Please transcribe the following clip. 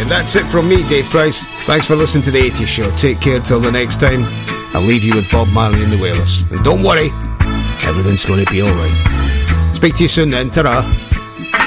And that's it from me, Dave Price. Thanks for listening to the 80s Show. Take care till the next time. I'll leave you with Bob Marley and the Wailers. And don't worry, everything's going to be alright. Speak to you soon then. Ta-ra.